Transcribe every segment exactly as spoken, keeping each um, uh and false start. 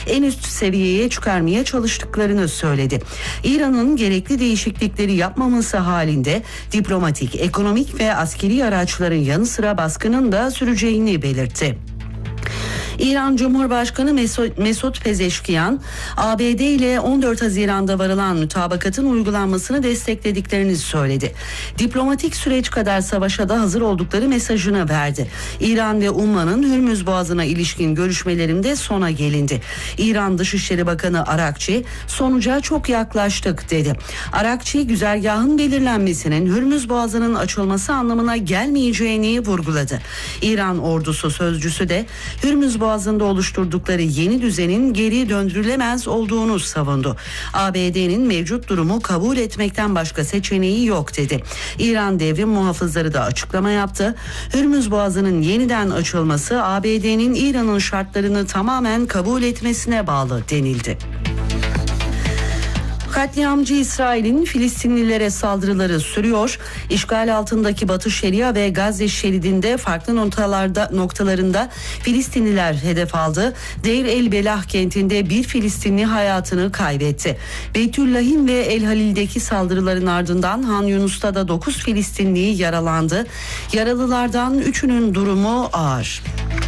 en üst seviyeye çıkarmaya çalıştıklarını söyledi. İran'ın gerekli değişiklikleri yapmaması halinde diplomatik, ekonomik ve askeri araçların yanı sıra baskının da süreceğini belirtti. İran Cumhurbaşkanı Mesut Pezeşkiyan, A B D ile on dört Haziran'da varılan mütabakatın uygulanmasını desteklediklerini söyledi. Diplomatik süreç kadar savaşa da hazır oldukları mesajını verdi. İran ve Umman'ın Hürmüz Boğazı'na ilişkin görüşmelerinde sona gelindi. İran Dışişleri Bakanı Arakçi, sonuca çok yaklaştık dedi. Arakçi, güzergahın belirlenmesinin Hürmüz Boğazı'nın açılması anlamına gelmeyeceğini vurguladı. İran ordusu sözcüsü de Hürmüz Boğazı'nda oluşturdukları yeni düzenin geri döndürülemez olduğunu savundu. A B D'nin mevcut durumu kabul etmekten başka seçeneği yok dedi. İran devrim muhafızları da açıklama yaptı. Hürmüz Boğazı'nın yeniden açılması A B D'nin İran'ın şartlarını tamamen kabul etmesine bağlı denildi. Katliamcı İsrail'in Filistinlilere saldırıları sürüyor. İşgal altındaki Batı Şeria ve Gazze şeridinde farklı noktalarda noktalarında Filistinliler hedef aldı. Deir el Belah kentinde bir Filistinli hayatını kaybetti. Beytüllahim ve El Halil'deki saldırıların ardından Han Yunus'ta da dokuz Filistinli yaralandı. Yaralılardan üçünün durumu ağır.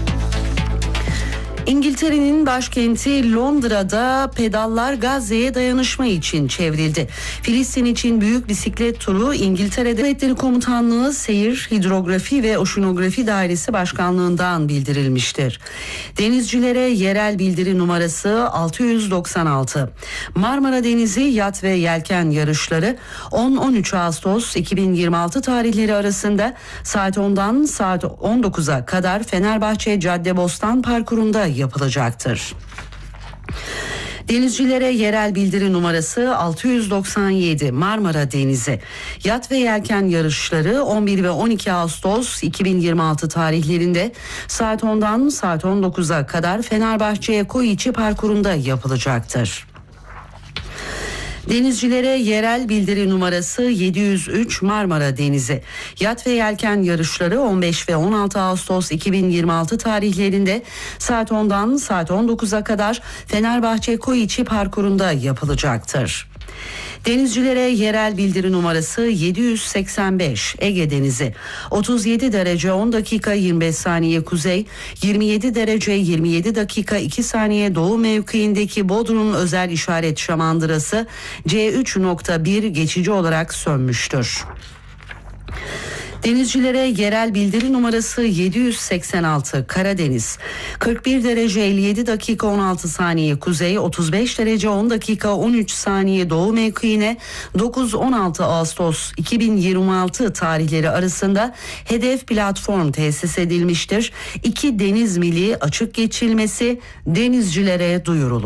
İngiltere'nin başkenti Londra'da pedallar Gazze'ye dayanışma için çevrildi. Filistin için büyük bisiklet turu İngiltere'de Kuvvetleri Komutanlığı Seyir, Hidrografi ve Oşinografi Dairesi Başkanlığı'ndan bildirilmiştir. Denizcilere yerel bildiri numarası altı yüz doksan altı. Marmara Denizi yat ve yelken yarışları on on üç Ağustos iki bin yirmi altı tarihleri arasında saat ondan saat on dokuza kadar Fenerbahçe Caddebostan parkurunda yapılacaktır. Denizcilere yerel bildiri numarası altı yüz doksan yedi. Marmara Denizi yat ve yelken yarışları on bir ve on iki Ağustos iki bin yirmi altı tarihlerinde saat ondan saat on dokuza kadar Fenerbahçe Koyiçi parkurunda yapılacaktır. Denizcilere yerel bildiri numarası yedi yüz üç. Marmara Denizi yat ve yelken yarışları on beş ve on altı Ağustos iki bin yirmi altı tarihlerinde saat ondan saat on dokuza kadar Fenerbahçe Koyiçi parkurunda yapılacaktır. Denizcilere yerel bildiri numarası yedi yüz seksen beş. Ege Denizi otuz yedi derece on dakika yirmi beş saniye kuzey, yirmi yedi derece yirmi yedi dakika iki saniye doğu mevkiindeki Bodrum özel işaret şamandırası C üç nokta bir geçici olarak sönmüştür. Denizcilere yerel bildiri numarası yedi yüz seksen altı. Karadeniz kırk bir derece elli yedi dakika on altı saniye kuzey, otuz beş derece on dakika on üç saniye doğu mevkiine dokuz on altı Ağustos iki bin yirmi altı tarihleri arasında hedef platform tesis edilmiştir. İki deniz mili açık geçilmesi denizcilere duyurulur.